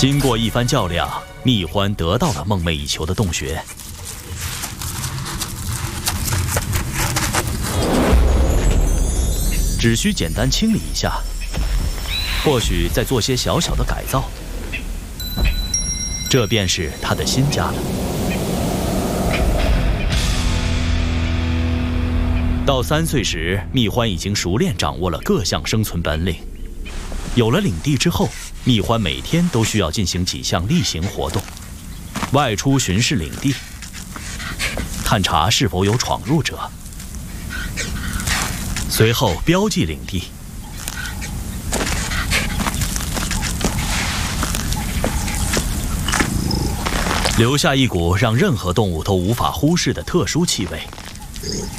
经过一番较量，蜜獾得到了梦寐以求的洞穴。只需简单清理一下，或许再做些小小的改造，这便是他的新家了。到3岁时，蜜獾已经熟练掌握了各项生存本领。有了领地之后，蜜獾每天都需要进行几项例行活动：外出巡视领地，探查是否有闯入者，随后标记领地。留下一股让任何动物都无法忽视的特殊气味。